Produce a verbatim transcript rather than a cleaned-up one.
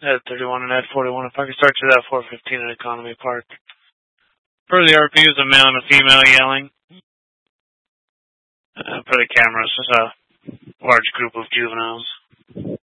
At thirty-one and at forty-one. If I could start you at four fifteen at Economy Park. For the R P is a male and a female yelling. Uh, for the cameras, it's a large group of juveniles.